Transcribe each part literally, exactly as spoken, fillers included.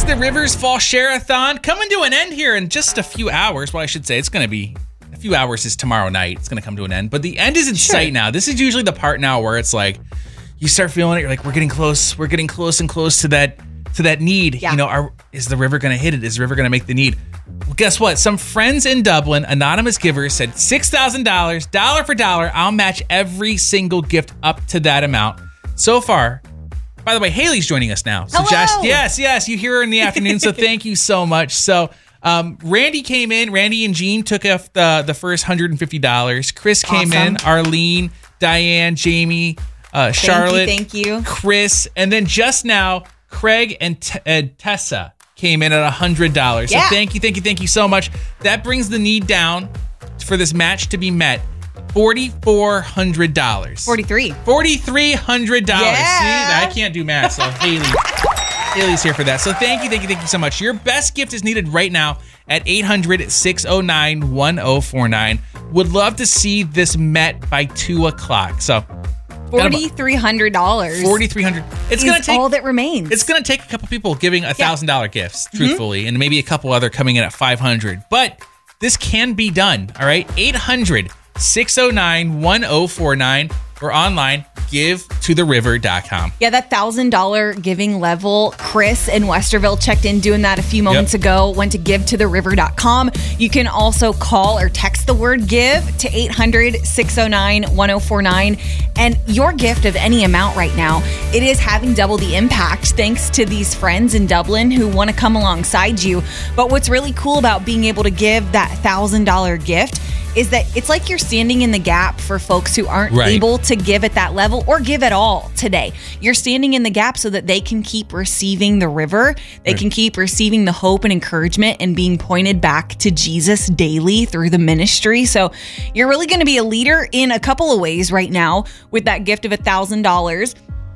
the Rivers Fall Share-a-thon coming to an end here in just a few hours. Well, I should say it's going to be a few hours is tomorrow night. It's going to come to an end. But the end is in sure. sight now. This is usually the part now where it's like, you start feeling it. You're like, we're getting close. We're getting close and close to that to that need. Yeah. You know, are, is the river going to hit it? Is the river going to make the need? Well, guess what? Some friends in Dublin, anonymous givers, said six thousand dollars, dollar for dollar. I'll match every single gift up to that amount. So far, by the way, Haley's joining us now. So Hello. Josh, yes, yes, you hear her in the afternoon. So thank you so much. So um, Randy came in. Randy and Jean took off the, the first one hundred fifty dollars. Chris came awesome. in. Arlene, Diane, Jamie, uh, Charlotte, thank you, thank you, Chris, and then just now, Craig and, T- and Tessa came in at one hundred dollars. So yeah. thank you, thank you, thank you so much. That brings the need down for this match to be met. four thousand four hundred dollars. forty-three. four thousand three hundred dollars. Yeah. See, I can't do math, so Haley. Haley's here for that. So thank you, thank you, thank you so much. Your best gift is needed right now at eight hundred, six oh nine, one oh four nine. Would love to see this met by two o'clock. So four thousand three hundred dollars. four thousand three hundred dollars. It's going to take all that remains. It's going to take a couple people giving one thousand dollars yeah. gifts, truthfully, mm-hmm. and maybe a couple other coming in at five hundred dollars. But this can be done, all right? eight hundred, six oh nine, one oh four nine or online, give to the river dot com. Yeah, that one thousand dollars giving level, Chris in Westerville checked in doing that a few moments yep. ago, went to give to the river dot com. You can also call or text the word give to eight hundred, six oh nine, one oh four nine. And your gift of any amount right now, it is having double the impact thanks to these friends in Dublin who want to come alongside you. But what's really cool about being able to give that one thousand dollars gift is that it's like you're standing in the gap for folks who aren't right. able to give at that level or give at all today. You're standing in the gap so that they can keep receiving the river. They right. can keep receiving the hope and encouragement and being pointed back to Jesus daily through the ministry. So you're really going to be a leader in a couple of ways right now with that gift of one thousand dollars.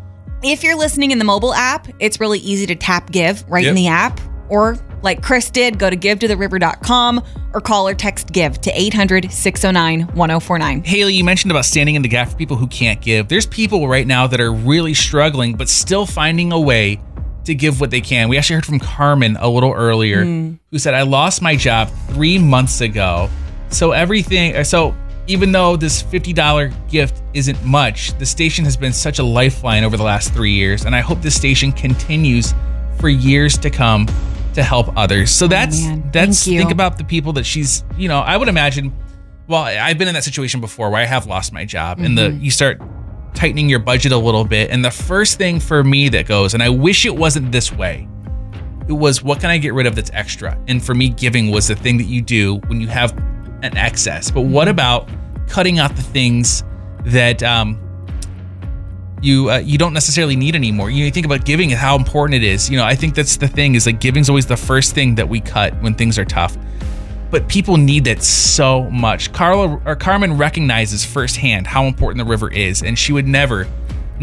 If you're listening in the mobile app, it's really easy to tap give right yep. in the app. Or like Chris did, go to give to the river dot com or call or text give to eight hundred, six oh nine, one oh four nine. Haley, you mentioned about standing in the gap for people who can't give. There's people right now that are really struggling, but still finding a way to give what they can. We actually heard from Carmen a little earlier mm. who said, I lost my job three months ago. So everything, so even though this fifty dollars gift isn't much, the station has been such a lifeline over the last three years. And I hope this station continues for years to come to help others. So that's, oh, that's, Thank you. think about the people that she's, you know, I would imagine, well, I've been in that situation before where I have lost my job mm-hmm. and the, you start tightening your budget a little bit. And the first thing for me that goes, and I wish it wasn't this way, it was, what can I get rid of that's extra? And for me, giving was the thing that you do when you have an excess. But what about cutting out the things that, um, you uh, you don't necessarily need anymore. You think about giving and how important it is. You know, I think that's the thing is like giving's always the first thing that we cut when things are tough. But people need that so much. Carla or Carmen recognizes firsthand how important the river is, and she would never